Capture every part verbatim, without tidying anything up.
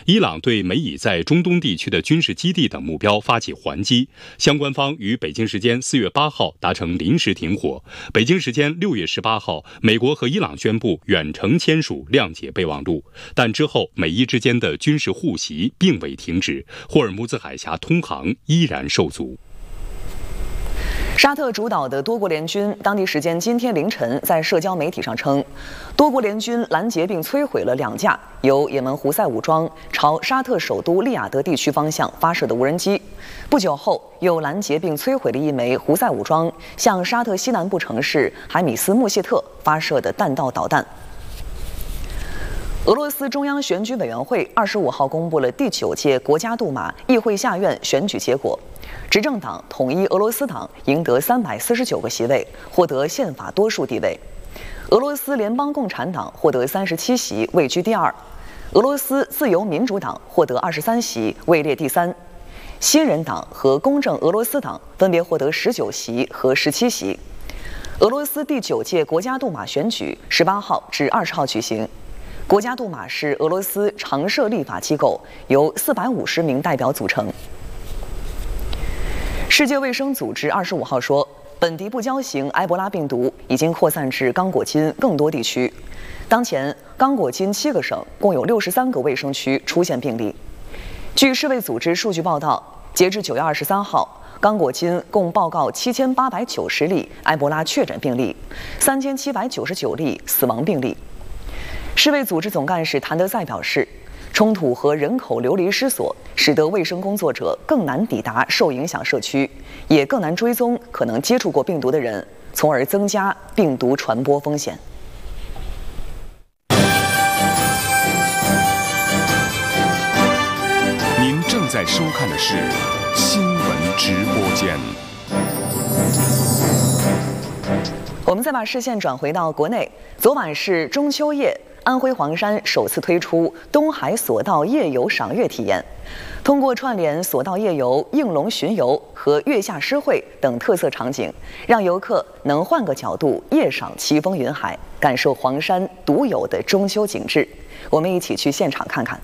伊朗对美以在中东地区的军事基地等目标发起还击，相关方于北京时间四月八号达成临时停火。北京时间六月十八号，美国和伊朗宣布远程签署谅解备忘录，但之后美伊之间的军事互袭并未停止，霍尔木兹海峡通航依然受阻。 沙特主导的多国联军当地时间今天凌晨在社交媒体上称，多国联军拦截并摧毁了两架由也门胡塞武装朝沙特首都利雅得地区方向发射的无人机。不久后，又拦截并摧毁了一枚胡塞武装向沙特西南部城市海米斯穆谢特发射的弹道导弹。俄罗斯中央选举委员会二十五号公布了第九届国家杜马议会下院选举结果，执政党统一俄罗斯党赢得三百四十九个席位，获得宪法多数地位；俄罗斯联邦共产党获得三十七席，位居第二；俄罗斯自由民主党获得二十三席，位列第三；新人党和公正俄罗斯党分别获得十九席和十七席。俄罗斯第九届国家杜马选举十八号至二十号举行。国家杜马是俄罗斯常设立法机构，由四百五十名代表组成。世界卫生组织二十五号说，本地不交型埃博拉病毒已经扩散至刚果金更多地区。当前，刚果金七个省共有六十三个卫生区出现病例。据世卫组织数据报道，截至九月二十三号，刚果金共报告七千八百九十例埃博拉确诊病例，三千七百九十九例死亡病例。世卫组织总干事谭德赛表示，冲突和人口流离失所使得卫生工作者更难抵达受影响社区，也更难追踪可能接触过病毒的人，从而增加病毒传播风险。 您正在收看的是新闻直播间。 我们再把视线转回到国内，昨晚是中秋夜。安徽黄山首次推出东海索道夜游赏月体验，通过串联索道夜游、应龙巡游和月下诗会等特色场景，让游客能换个角度夜赏奇峰云海，感受黄山独有的中秋景致。我们一起去现场看看。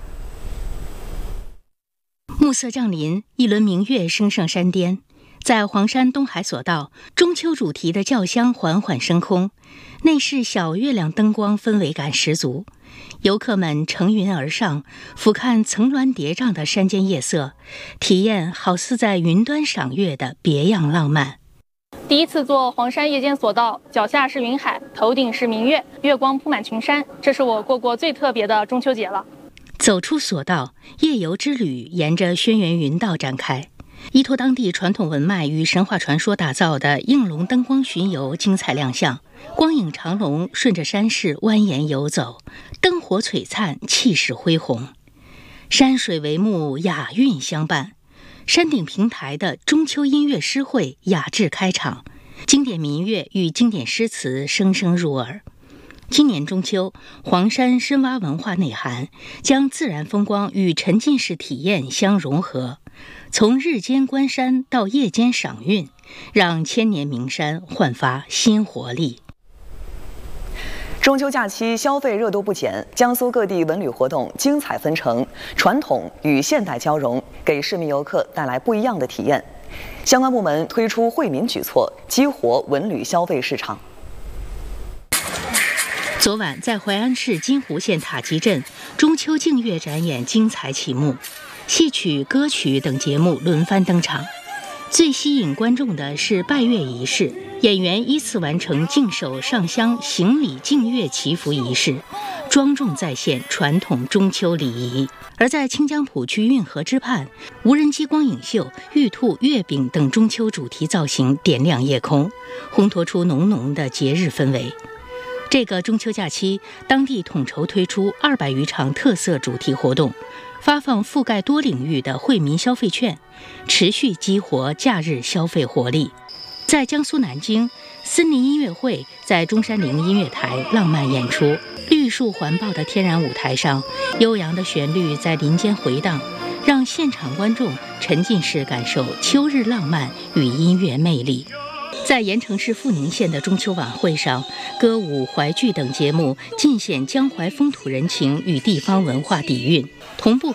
暮色降临，一轮明月升上山巅。在黄山东海索道，中秋主题的轿厢缓缓升空，内饰小月亮灯光氛围感十足。游客们乘云而上，俯瞰层峦叠嶂的山间夜色，体验好似在云端赏月的别样浪漫。 第一次坐黄山夜间索道，脚下是云海，头顶是明月，月光铺满群山，这是我过过最特别的中秋节了。 走出索道，夜游之旅沿着轩辕云道展开。依托当地传统文脉与神话传说打造的应龙灯光巡游精彩亮相，光影长龙顺着山势蜿蜒游走，灯火璀璨，气势恢宏。山水为幕，雅韵相伴。山顶平台的中秋音乐诗会雅致开场，经典民乐与经典诗词声声入耳。今年中秋，黄山深挖文化内涵，将自然风光与沉浸式体验相融合，从日间观山到夜间赏韵，让千年名山焕发新活力。 中秋假期消费热度不减，江苏各地文旅活动精彩纷呈，传统与现代交融，给市民游客带来不一样的体验。相关部门推出惠民举措，激活文旅消费市场。 昨晚在淮安市金湖县塔吉镇，中秋净月展演精彩启幕，戏曲、歌曲等节目轮番登场。最吸引观众的是拜月仪式，演员依次完成净手上香、行礼净月祈福仪式，庄重再现传统中秋礼仪。而在清江浦区运河之畔，无人机光影秀、玉兔、月饼等中秋主题造型点亮夜空，烘托出浓浓的节日氛围。这个中秋假期，当地统筹推出二百余场特色主题活动，发放覆盖多领域的惠民消费券，持续激活假日消费活力。在江苏南京，森林音乐会在中山陵音乐台浪漫演出，绿树环抱的天然舞台上，悠扬的旋律在林间回荡，让现场观众沉浸式感受秋日浪漫与音乐魅力。在盐城市阜宁县的中秋晚会上，歌舞、淮剧等节目尽显江淮风土人情与地方文化底蕴，同步